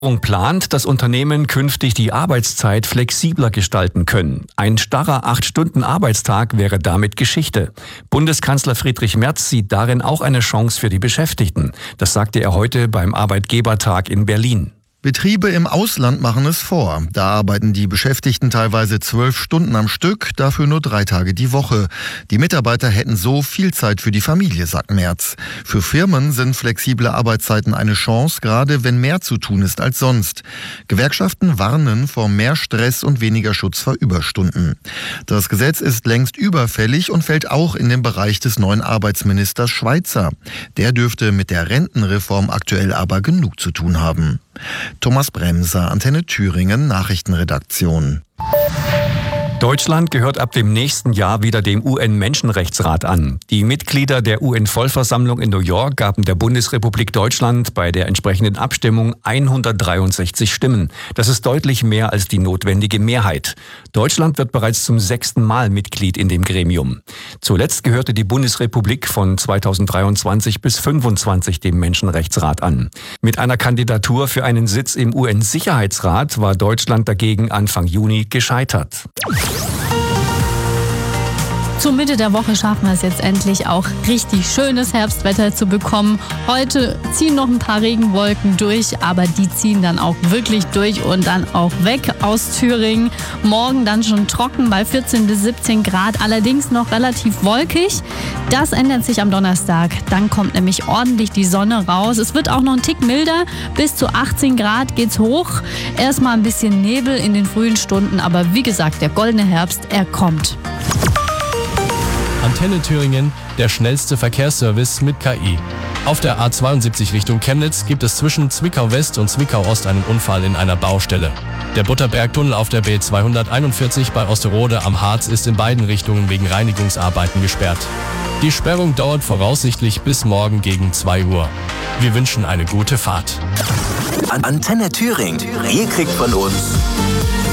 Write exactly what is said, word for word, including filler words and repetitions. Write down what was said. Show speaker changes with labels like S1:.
S1: Plant, dass Unternehmen künftig die Arbeitszeit flexibler gestalten können. Ein starrer acht-Stunden-Arbeitstag wäre damit Geschichte. Bundeskanzler Friedrich Merz sieht darin auch eine Chance für die Beschäftigten. Das sagte er heute beim Arbeitgebertag in Berlin.
S2: Betriebe im Ausland machen es vor. Da arbeiten die Beschäftigten teilweise zwölf Stunden am Stück, dafür nur drei Tage die Woche. Die Mitarbeiter hätten so viel Zeit für die Familie, sagt Merz. Für Firmen sind flexible Arbeitszeiten eine Chance, gerade wenn mehr zu tun ist als sonst. Gewerkschaften warnen vor mehr Stress und weniger Schutz vor Überstunden. Das Gesetz ist längst überfällig und fällt auch in den Bereich des neuen Arbeitsministers Schweizer. Der dürfte mit der Rentenreform aktuell aber genug zu tun haben. Thomas Bremser, Antenne Thüringen, Nachrichtenredaktion.
S1: Deutschland gehört ab dem nächsten Jahr wieder dem U N-Menschenrechtsrat an. Die Mitglieder der U N-Vollversammlung in New York gaben der Bundesrepublik Deutschland bei der entsprechenden Abstimmung hundertdreiundsechzig Stimmen. Das ist deutlich mehr als die notwendige Mehrheit. Deutschland wird bereits zum sechsten Mal Mitglied in dem Gremium. Zuletzt gehörte die Bundesrepublik von zweitausenddreiundzwanzig bis fünfundzwanzig dem Menschenrechtsrat an. Mit einer Kandidatur für einen Sitz im U N-Sicherheitsrat war Deutschland dagegen Anfang Juni gescheitert.
S3: Zur Mitte der Woche schaffen wir es jetzt endlich auch richtig schönes Herbstwetter zu bekommen. Heute ziehen noch ein paar Regenwolken durch, aber die ziehen dann auch wirklich durch und dann auch weg aus Thüringen. Morgen dann schon trocken bei vierzehn bis siebzehn Grad, allerdings noch relativ wolkig. Das ändert sich am Donnerstag. Dann kommt nämlich ordentlich die Sonne raus. Es wird auch noch ein Tick milder. Bis zu achtzehn Grad geht's hoch. Erstmal ein bisschen Nebel in den frühen Stunden, aber wie gesagt, der goldene Herbst, er kommt.
S4: Antenne Thüringen, der schnellste Verkehrsservice mit K I. Auf der A zweiundsiebzig Richtung Chemnitz gibt es zwischen Zwickau West und Zwickau Ost einen Unfall in einer Baustelle. Der Butterbergtunnel auf der B zweihunderteinundvierzig bei Osterode am Harz ist in beiden Richtungen wegen Reinigungsarbeiten gesperrt. Die Sperrung dauert voraussichtlich bis morgen gegen zwei Uhr. Wir wünschen eine gute Fahrt.
S5: Antenne Thüringen. Ihr kriegt von uns